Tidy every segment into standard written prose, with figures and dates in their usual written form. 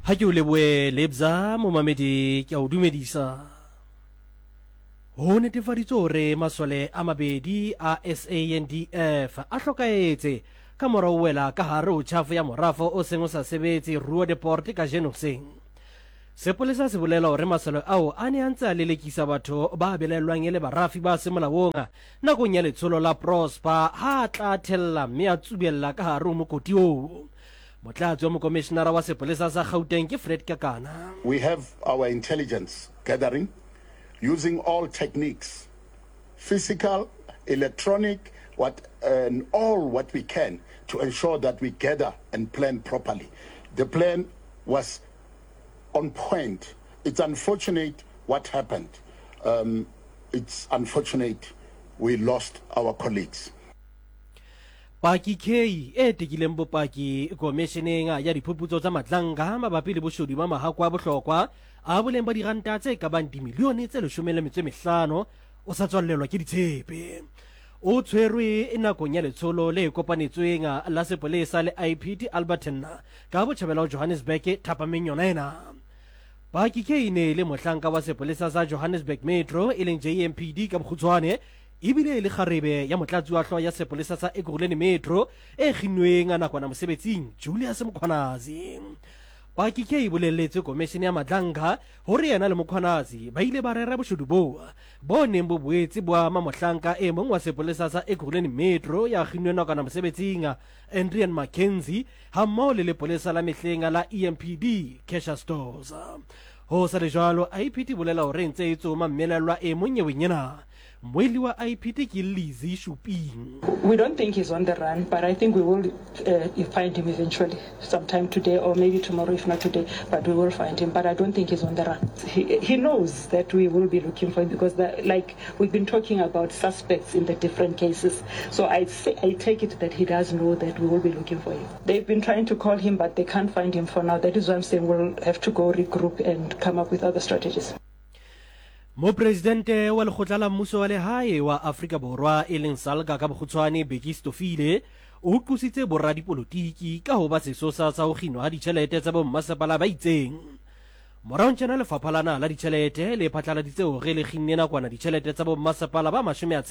ha ke o leboe lebza momamedi ke a o dumedisa ho netefaditse hore masole a mabedi a SANDF a hlokaetse ka mora o wela ka hare ho tjhafo ya morafo o seng o sa sebetse Rua Deport ka Genoseng. Sepolesa se bolela hore masole ao a ne a ntse a lelekisa batho ba belelwang e le barafi ba semolaong nakong ya letsholo la Prosper ha tla thella mme a tsubella ka hare ho mokoti oo. Motlatsi wa mokommishenara wa sepolesa sa Gauteng ke Fred Kakana. We have our intelligence gathering using all techniques, physical, electronic, and all what we can to ensure that we gather and plan properly. The plan was on point. It's unfortunate what happened. It's unfortunate we lost our colleagues. Paki K e tekileng bopaki komisheneng ya diphuputso tsa matlanga mabapi le boshodu ba mahakwa bohlokwa a boleng ba diranta tse ka bang dimilione tse 15 o sa tswallelwa ke ditshepe. O tshwerwe nakong ya letsholo le kopanetsweng la sepolesa le IPT Alberton ka botjhabela Johannesburg thapameng yona ena. Paki K ne le mohlanka wa sepolesa sa Johannesburg Metro e leng JMPD ka bokgutshwane ibile le kharebe ya motlatsi wa hloya sepolesa sa Ekurhuleni Metro e kginnweng nakwana mosebetsing Julius Mkhwanazi. Paki K boleletse komishene ya matlanga hore yena le Mkhwanazi ba ile ba rera boshodu bo neng bo boetse bo mohlanka e mong wa sepolesa sa Ekurhuleni Metro ya kginnweng nakwana mosebetsing Adrian Mackenzie ha mmoho le lepolesa la mehleng la EMPD Kesha Stores. Ho sa le jwalo IPT bolela hore ntse e tsoma mmelelwa e monyeweng ena. We don't think he's on the run, but I think we will find him eventually, sometime today or maybe tomorrow, if not today, but we will find him. But I don't think he's on the run. He knows that we will be looking for him because, like we've been talking about suspects in the different cases. So I take it that he does know that we will be looking for him. They've been trying to call him, but they can't find him for now. That is why I'm saying we'll have to go regroup and come up with other strategies. Mo presidente wa lekgotla la mmuso wa lehae wa Afrika Borwa e leng SALGA ka bokgutshwane Bheki Stofile o qositse boradipolotiki ka ho ba sesosa sa ho kginwa ha ditjhelete tsa bommasepala ba itseng. Morao tjena lefapha lana la ditjhelete le phatlaladitse hore le kginne nakwana ditjhelete tsa bommasepala ba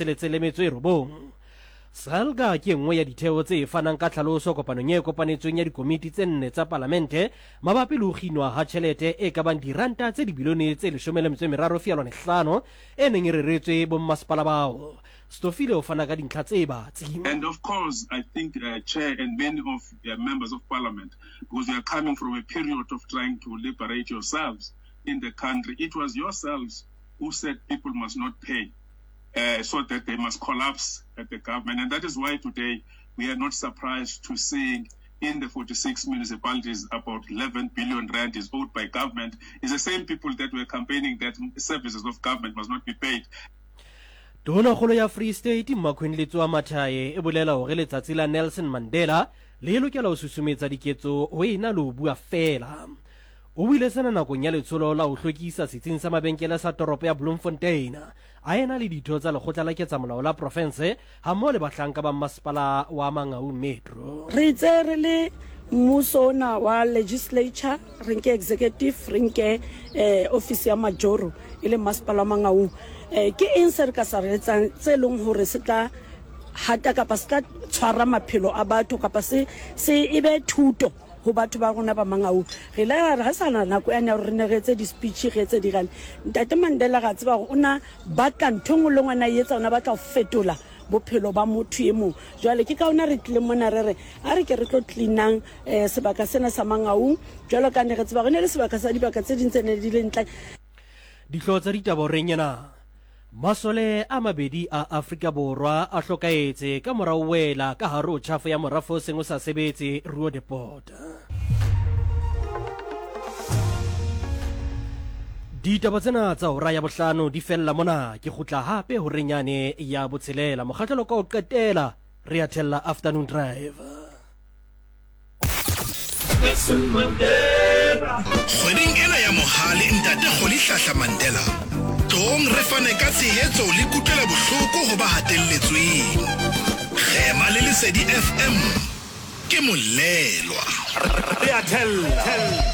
69. SALGA ke nngwe ya ditheo tse fanang ka tlhaloso kopanong e kopanetsweng ya dikomiti tse 4 tsa palamente mabapi le ho kginwa ha tjhelete e ka bang diranta tse dibilione tse 13.5 e neng e reretswe bommasepala bao. Stofile o fana ka dintlha tse batsi. And of course, I think Chair and many of members of Parliament, because we are coming from a period of trying to liberate yourselves in the country, it was yourselves who said people must not pay. So that they must collapse at the government. And that is why today we are not surprised to seeing in the 46 municipalities about 11 billion rand is owed by government. It's the same people that were campaigning that services of government must not be paid. Tona kgolo ya Free State Mmakhwenletso wa Mathae e bolela hore letsatsi la Nelson Mandela le lokela ho susumetsa diketso ho ena le ho bua fela. O buile sena nakong ya letsholo la ho hlwekisa setsing sa mabenkele sa toropo ya Bloemfontein a ena le ditho tsa lekgotla la ketsamolao la province ha mmoho le bahlanka ba masepala wa Mangaung Metro. Re tse re le mmuso ona wa legislature re nke executive re nke office ya majoro e le masepala wa Mangaung ke eng se re ka sa re etsang tse leng hore se tla hata kapa se tla tshwara maphelo a batho kapa se ebe thuto ho batho ba rona ba Mangaung. Re la ra sana nako ya re ne re etse di speech re etse dirang Ntate Mandela ga tseba gore ona batla nthong le ngwana yetsa ona batla ho fetola bophelo ba motho e mong. Jwale ke ka ona re tle mona re a re ke re tlo cleanang sebaka sena sa Mangaung jwale ka ne re tseba gore ne le sebaka sa dibaka tse dintse ne di le ntla dihlo tsa ditaba renyana. Masole a mabedi a Afrika Borwa a hlokaetse ka mora o wela ka hare ho tjhafo ya morafo seng o sa sebetse Rua Deport. Ditaba tsena tsa hora ya bohlano di fella mona ke khutla hape ho renyane ya botshelela mokgatlelo ka o qetela re a thella afternoon drive. Kgweding ena ya mohale ntate Kgolihlahla Mandela tong re fane ka tshehetso le kutlwela bohloko ho ba hatelletsweng. Khema le Lesedi FM ke molelwa. Re a thella